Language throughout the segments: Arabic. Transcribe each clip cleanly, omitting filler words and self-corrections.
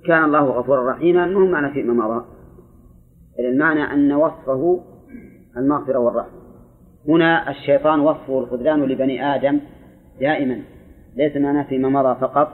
كان الله غفورا رحيما ما هو معنى فيما مضى، المعنى أن وصفه المغفرة والرحمة. هنا الشيطان وصفه الخذلان لبني آدم دائما، ليس معنى فيما مضى فقط،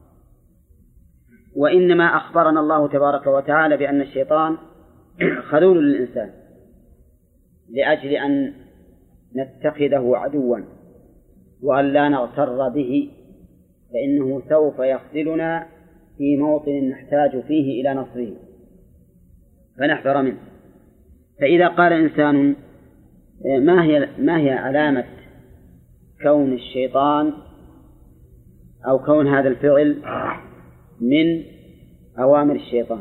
وإنما أخبرنا الله تبارك وتعالى بأن الشيطان خذول للإنسان لأجل أن نتخذه عدوا وأن لا نغتر به، فإنه سوف يخذلنا في موطن نحتاج فيه إلى نصره فنحذر منه. فإذا قال إنسان ما هي علامة كون الشيطان أو كون هذا الفعل من أوامر الشيطان،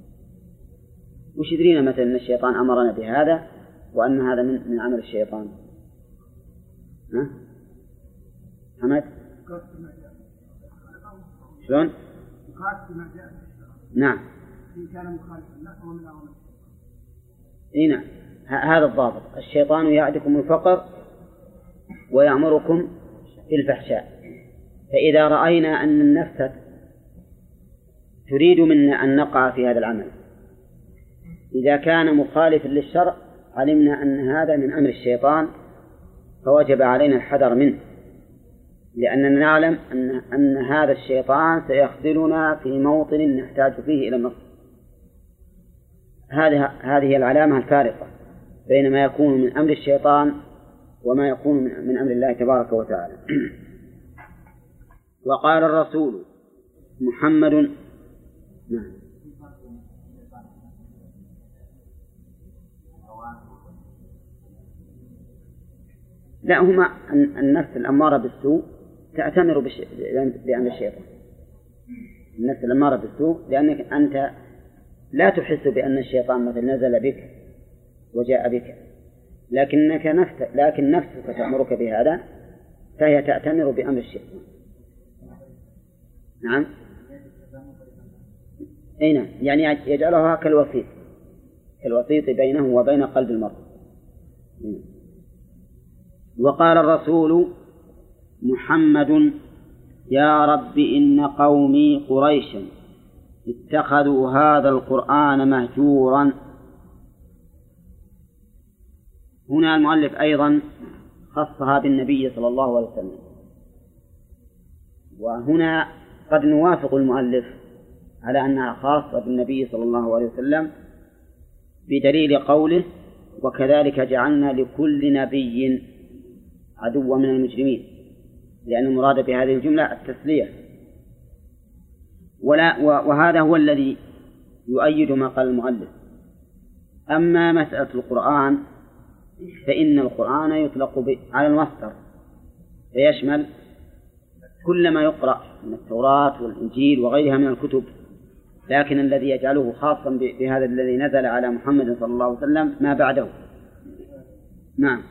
وش يدرينا مثلا أن الشيطان أمرنا بهذا وأن هذا من عمل الشيطان؟ ها؟ حمد؟ شلون؟ نعم. نعم، هذا الضابط. الشيطان يعدكم الفقر ويأمركم بالفحشاء. فإذا رأينا أن النفس تريد منا أن نقع في هذا العمل، إذا كان مخالفا للشرع علمنا أن هذا من أمر الشيطان، فوجب علينا الحذر منه، لأننا نعلم أن هذا الشيطان سيخذلنا في موطن نحتاج فيه إلى النصر. هذه العلامة الفارقة بين ما يكون من أمر الشيطان وما يكون من أمر الله تبارك وتعالى. وقال الرسول محمد نعم. لا، هما النفس الأمارة بالسوء تأتمر بأمر الشيطان. النفس الأمارة بالسوء لأنك أنت لا تحس بأن الشيطان مثل نزل بك وجاء بك، لكن نفسك تأمرك بهذا، فهي تأتمر بأمر الشيطان. نعم، أين يعني يجعلها كالوسيط بينه وبين قلب المرء. وقال الرسول محمد يا رب إن قومي قريشا اتخذوا هذا القرآن مهجورا. هنا المؤلف أيضا خصها بالنبي صلى الله عليه وسلم، وهنا قد نوافق المؤلف على أنها خاصة بالنبي صلى الله عليه وسلم بدليل قوله وكذلك جعلنا لكل نبي عدوا من المجرمين، لأن المراد بهذه الجملة التسلية. وهذا هو الذي يؤيد ما قال المؤلف. أما مسألة القرآن فإن القرآن يطلق على المصدر، فيشمل كل ما يقرأ من التوراة والإنجيل وغيرها من الكتب، لكن الذي يجعله خاصا بهذا الذي نزل على محمد صلى الله عليه وسلم ما بعده. نعم.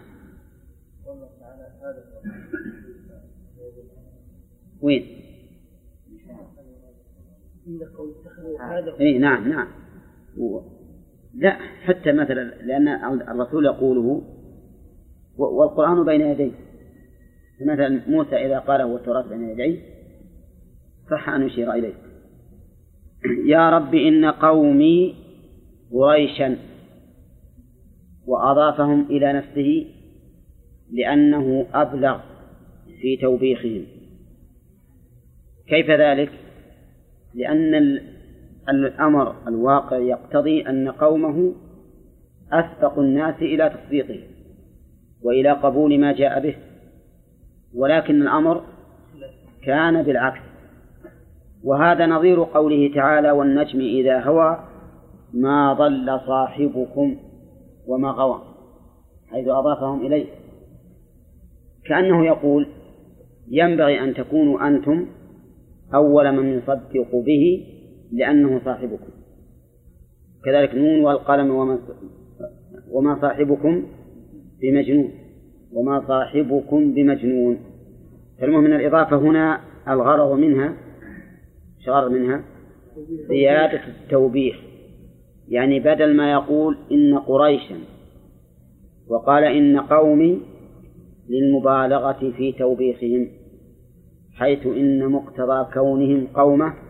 وين؟ إيه نعم. لا، حتى مثلا لأن الرسول يقوله والقرآن بين يديه، مثلا موسى إذا قاله والتوراة بين يديه صح أن يشير إليه. يا رب إن قومي قريشا، وأضافهم إلى نفسه لأنه أبلغ في توبيخهم. كيف ذلك؟ لأن الأمر الواقع يقتضي أن قومه أسبق الناس إلى تصديقه وإلى قبول ما جاء به، ولكن الأمر كان بالعكس. وهذا نظير قوله تعالى والنجم إذا هوى ما ضل صاحبكم وما غوى، حيث أضافهم إليه، كأنه يقول ينبغي أن تكونوا أنتم أول من يصدق به لأنه صاحبكم. كذلك نون والقلم وما صاحبكم بمجنون، وما صاحبكم بمجنون. فالمهم من الإضافة هنا الغرض منها زيادة التوبيخ، يعني بدل ما يقول إن قريشا وقال إن قومي للمبالغة في توبيخهم، حيث إن مقتضى كونهم قومه